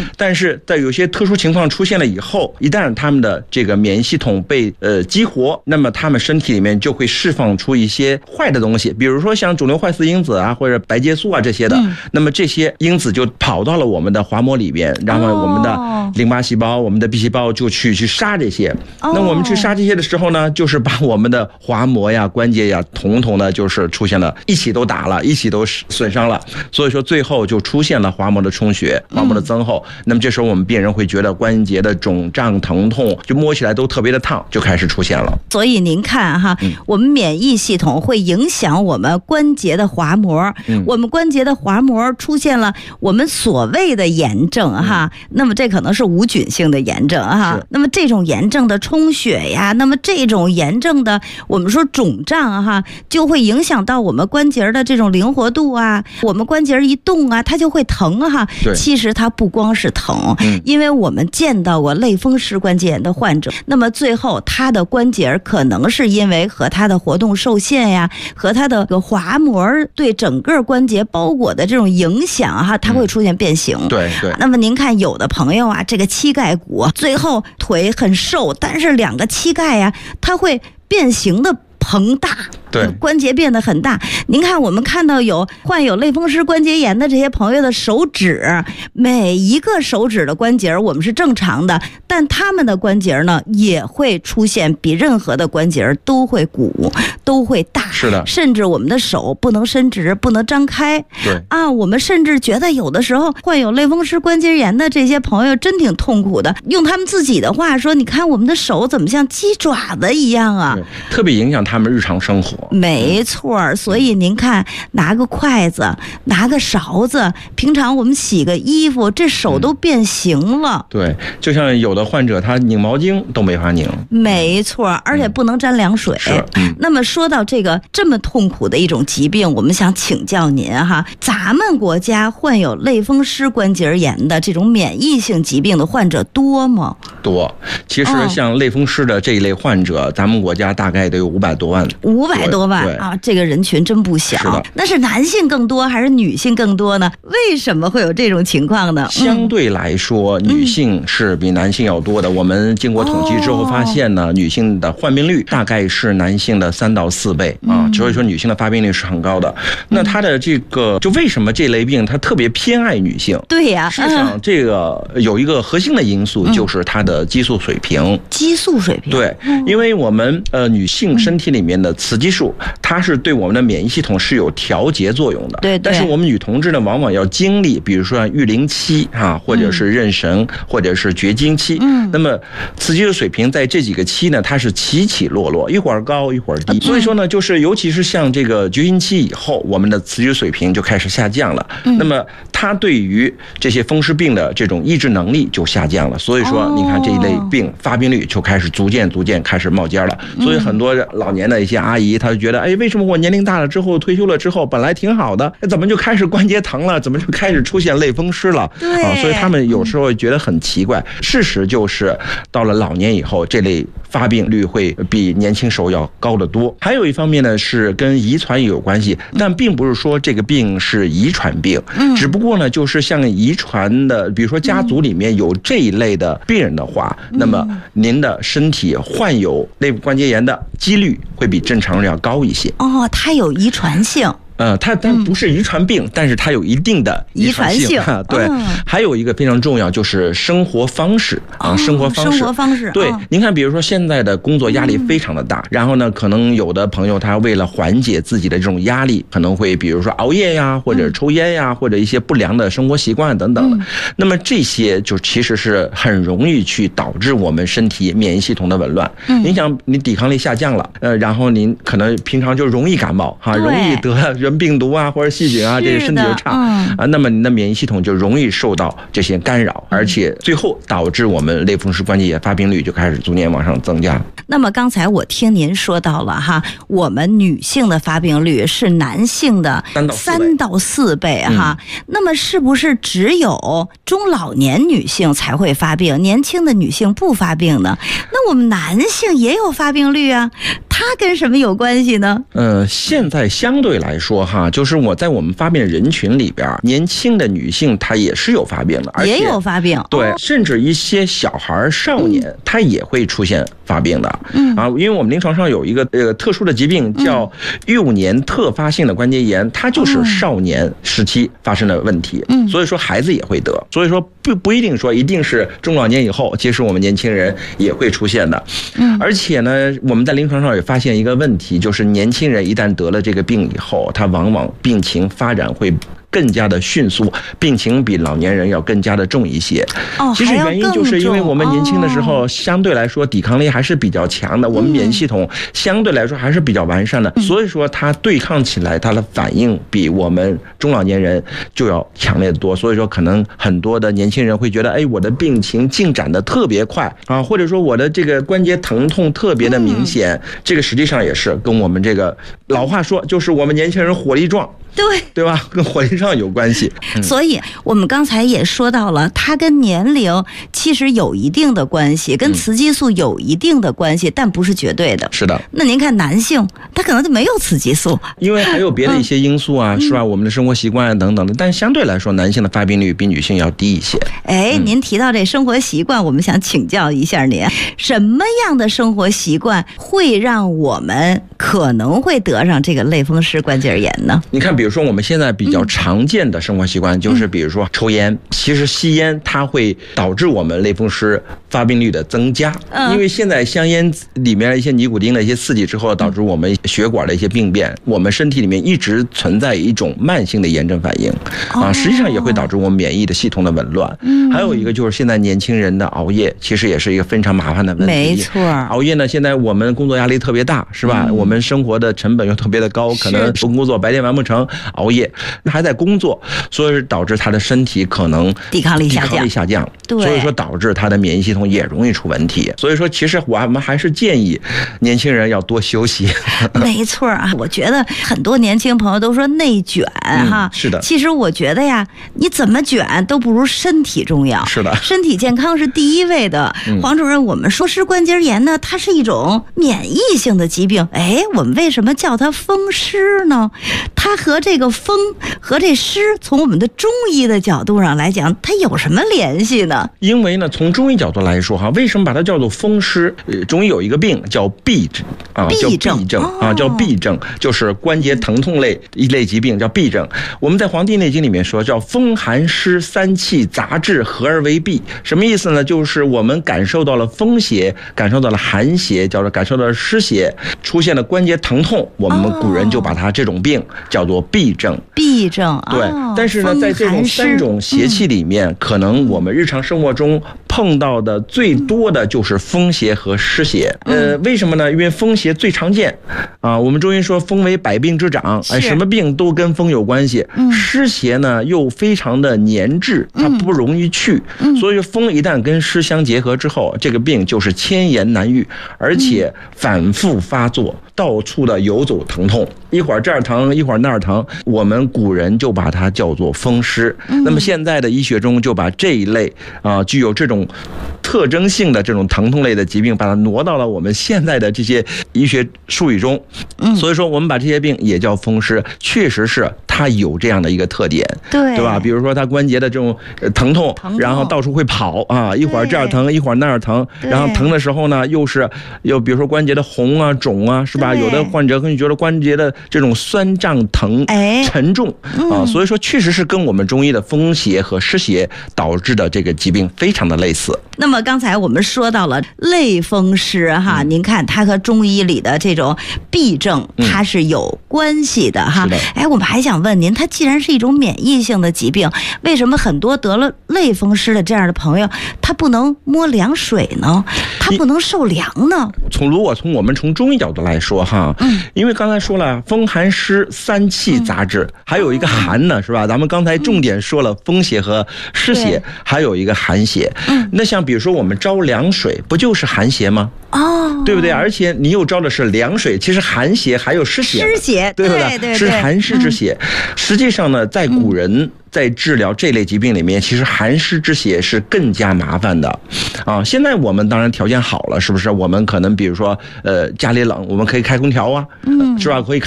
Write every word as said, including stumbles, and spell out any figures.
嗯，但是在有些特殊情况出现了以后，一旦他们的这个免疫系统被呃激活，那么他们身体里面就会释放出一些坏的东西，比如说像肿瘤坏死因子啊，或者白介素啊这些的。嗯、那么这些因子就跑到了我们的滑膜里边，然后我们的淋巴细胞、我们的 B 细胞就去去杀这些。哦、那我们去杀这些的时候呢，就是把我们的滑膜呀、关节呀，统统的就是出现了一起都打了，一起都损伤了。所以说最后就出现了滑膜的充血、滑膜的增厚。嗯、那么这时候我们病人会觉得关节的肿胀、疼痛，就摸起来都特别的烫，就开始出现了。 所以您看哈，嗯、我们免疫系统会影响我们关节的滑膜，嗯、我们关节的滑膜出现了我们所谓的炎症哈，嗯、那么这可能是无菌性的炎症哈。那么这种炎症的充血呀，那么这种炎症的我们说肿胀哈，就会影响到我们关节的这种灵活度啊，我们关节一动啊，它就会疼哈。其实它不光是疼，嗯、因为我们见到过类风湿关节炎的患者，那么最后他的关节可能是因为和他的活动受限呀，和他的滑膜对整个关节包裹的这种影响哈，它会出现变形。嗯、对对。那么您看有的朋友啊，这个膝盖骨最后腿很瘦，但是两个膝盖呀，它会变形的膨大。对，关节变得很大。您看我们看到有患有类风湿关节炎的这些朋友的手指，每一个手指的关节我们是正常的，但他们的关节呢也会出现比任何的关节都会鼓，都会大。是的，甚至我们的手不能伸直，不能张开。对啊，我们甚至觉得有的时候患有类风湿关节炎的这些朋友真挺痛苦的，用他们自己的话说，你看我们的手怎么像鸡爪子一样啊， 特别影响他们日常生活。 没错，所以您看，拿个筷子，拿个勺子，平常我们洗个衣服，这手都变形了。嗯、 对，就像有的患者他拧毛巾都没法拧。 没错，而且不能沾凉水。嗯、是。那么说到这个这么痛苦的一种疾病，我们想请教您哈，咱们国家患有类风湿关节炎的这种免疫性疾病的患者多吗？ 多。其实像类风湿的这一类患者，哦、咱们国家大概得有五百多万。 五百多万啊，这个人群真不小。是的。那是男性更多还是女性更多呢？为什么会有这种情况呢？ 相对来说，嗯、女性是比男性要多的。我们经过统计之后发现呢，哦、女性的患病率大概是男性的三到四倍啊，所以说女性的发病率是很高的。嗯、那它的这个，就为什么这类病它特别偏爱女性？ 对呀， 事实上这个有一个核心的因素就是它的激素水平。嗯、 激素水平。 对，因为我们呃女性身体里面的雌激素，它是对我们的免疫系统是有调节作用的。对。但是我们女同志呢，往往要经历，比如说育龄期啊，或者是妊娠，嗯、或者是绝经期。嗯。那么雌激素水平在这几个期呢，它是起起落落，一会儿高一会儿低。嗯、所以说呢，就是尤其是像这个绝经期以后，我们的雌激素水平就开始下降了。嗯。那么它对于这些风湿病的这种抑制能力就下降了。所以说，你看这一类病发病率就开始逐渐逐渐开始冒尖了。所以很多老年的一些阿姨，她就觉得，哎，为什么我年龄大了之后，退休了之后，本来挺好的，怎么就开始关节疼了？怎么就开始出现类风湿了？对啊，所以他们有时候觉得很奇怪。事实就是，到了老年以后，这类发病率会比年轻时候要高得多。还有一方面呢，是跟遗传也有关系，但并不是说这个病是遗传病，嗯、只不过呢，就是像遗传的，比如说家族里面有这一类的病人的话，嗯、那么您的身体患有类关节炎的几率会比正常人要高一些。 哦，它有遗传性。 呃，它它不是遗传病，嗯、但是它有一定的遗传性。遗传性对，嗯、还有一个非常重要就是生活方式啊，哦、生活方式。生活方式。对，哦、您看，比如说现在的工作压力非常的大，嗯、然后呢，可能有的朋友他为了缓解自己的这种压力，可能会比如说熬夜呀，或者抽烟呀，嗯、或者一些不良的生活习惯等等的。嗯、那么这些就其实是很容易去导致我们身体免疫系统的紊乱。嗯、您想，你抵抗力下降了，呃，然后您可能平常就容易感冒哈，容易得。人病毒啊，或者细菌啊，这些身体就差、嗯、啊，那么你的免疫系统就容易受到这些干扰，而且最后导致我们类风湿关节炎发病率就开始逐年往上增加。 那么刚才我听您说到了哈，我们女性的发病率是男性的三到四倍哈、嗯，那么是不是只有中老年女性才会发病，年轻的女性不发病呢？那我们男性也有发病率啊，他跟什么有关系呢？ 呃，现在相对来说哈，就是我在我们发病人群里边，年轻的女性她也是有发病的，而且也有发病， 对，哦、甚至一些小孩少年、嗯、他也会出现发病的。嗯啊，因为我们临床上有一个呃特殊的疾病叫幼年特发性的关节炎，它就是少年时期发生的问题，嗯，所以说孩子也会得，所以说不不一定说一定是中老年以后，其实我们年轻人也会出现的。嗯，而且呢，我们在临床上也发现一个问题，就是年轻人一旦得了这个病以后，他往往病情发展会更加的迅速，病情比老年人要更加的重一些。哦，其实原因就是因为我们年轻的时候相对来说抵抗力还是比较强的，我们免疫系统相对来说还是比较完善的，所以说它对抗起来它的反应比我们中老年人就要强烈的多。所以说可能很多的年轻人会觉得，哎，我的病情进展的特别快啊，或者说我的这个关节疼痛特别的明显，这个实际上也是跟我们这个老话说，就是我们年轻人火力壮。 对对吧？跟火力上有关系。 嗯、所以我们刚才也说到了，它跟年龄其实有一定的关系，跟雌激素有一定的关系，嗯、但不是绝对的。 是的。 那您看男性，他可能就没有雌激素， 因为还有别的一些因素啊，嗯、是吧？我们的生活习惯啊等等的，但相对来说，男性的发病率比女性要低一些。 哎，嗯、您提到这生活习惯，我们想请教一下您，什么样的生活习惯会让我们可能会得上这个类风湿关节炎呢？ 你看，比如说我们现在比较常见的生活习惯，就是比如说抽烟。其实吸烟它会导致我们类风湿发病率的增加，因为现在香烟里面一些尼古丁的一些刺激之后，导致我们血管的一些病变，我们身体里面一直存在一种慢性的炎症反应啊，实际上也会导致我们免疫的系统的紊乱。还有一个就是现在年轻人的熬夜，其实也是一个非常麻烦的问题。 没错， 熬夜呢，现在我们工作压力特别大，是吧？我们生活的成本又特别的高，可能工作白天完不成，熬夜还在工作，所以导致他的身体可能抵抗力下降， 抵抗力下降， 对， 所以说导致他的免疫系统也容易出问题。所以说，其实我们还是建议年轻人要多休息。 没错啊，我觉得很多年轻朋友都说内卷哈、 嗯，是的。 其实我觉得呀，你怎么卷都不如身体重要。 是的， 身体健康是第一位的。嗯、黄主任，我们说湿关节炎呢，它是一种免疫性的疾病。哎，我们为什么叫它风湿呢？它和这个风和这湿，从我们的中医的角度上来讲，它有什么联系呢？ 因为呢，从中医角度来说哈，为什么把它叫做风湿？呃，中医有一个病叫痹症啊，叫痹症啊，叫痹症，就是关节疼痛类一类疾病，叫痹症。我们在《黄帝内经》里面说，叫风寒湿三气杂质合而为痹，什么意思呢？就是我们感受到了风邪，感受到了寒邪，叫做感受到了湿邪，出现了关节疼痛，我们古人就把它这种病叫做痹症。 痹症， 对。但是呢，在这种三种邪气里面，嗯、可能我们日常生活中碰到的最多的就是风邪和湿邪。嗯、呃，为什么呢？因为风邪最常见啊。我们中医说风为百病之长，哎，什么病都跟风有关系。嗯、湿邪呢又非常的粘滞，它不容易去，嗯、所以风一旦跟湿相结合之后，这个病就是千言难愈，而且反复发作，到处的游走疼痛，一会儿这儿疼，一会儿那儿疼。我们古人就把它叫做风湿。嗯、那么现在的医学中就把这一类啊、呃、具有这种特征性的这种疼痛类的疾病，把它挪到了我们现在的这些医学术语中。嗯，所以说我们把这些病也叫风湿，确实是它有这样的一个特点， 对对吧？比如说它关节的这种疼痛，疼痛然后到处会跑啊，一会儿这儿疼，一会儿那儿疼，然后疼的时候呢，又是又比如说关节的红啊、肿啊，是吧？有的患者可能觉得关节的这种酸胀疼、哎、沉重啊，嗯、所以说确实是跟我们中医的风邪和湿邪导致的这个疾病非常的类似。 那么刚才我们说到了类风湿哈，嗯、您看它和中医里的这种痹症它是有关系的哈。嗯、哎，我们还想问您，它既然是一种免疫性的疾病，为什么很多得了类风湿的这样的朋友，他不能摸凉水呢？他不能受凉呢？ 从如果从我们从中医角度来说哈，嗯，因为刚才说了风寒湿三气杂质，嗯、还有一个寒呢，是吧？咱们刚才重点说了风邪和湿邪，还有一个寒邪。嗯，那像比如说我们招凉水，不就是寒邪吗？ 哦， 对不对？而且你又招的是凉水，其实寒邪还有湿邪， 湿邪， 对不对？ 对对对， 是寒湿之邪。嗯、实际上呢，在古人在治疗这类疾病里面，其实寒湿之邪是更加麻烦的，啊。现在我们当然条件好了，是不是？我们可能比如说，呃，家里冷，我们可以开空调啊，嗯，是吧？可以。